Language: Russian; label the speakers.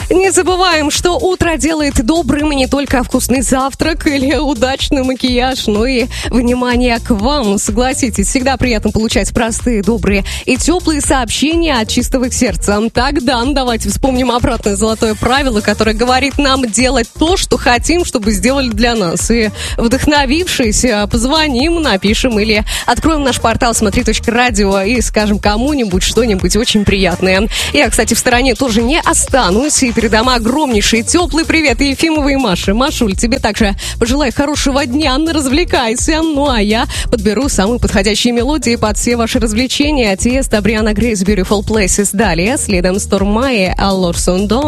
Speaker 1: Не забываем, что утро делает добрым не только вкусный завтрак или удачный макияж, но и внимание к вам. Согласитесь, всегда приятно получать простые, добрые и теплые сообщения от чистого сердца. Тогда давайте вспомним обратное золотое правило, которое говорит нам делать то, что хотим, чтобы сделали для нас. И вдохновившись, позвоним, напишем или откроем наш портал смотри.радио и скажем кому-нибудь что-нибудь очень приятное. Я, кстати, в стороне тоже не останусь и передам огромнейший теплый привет Ефимовой и Маше. Машуль, тебе также пожелаю хорошего дня, развлекайся. Ну а я подберу самые подходящие мелодии под все ваши развлечения. Тиеста, Брианна Грейс, Beautiful Places. Далее следом Storm Майя, Allure Sound.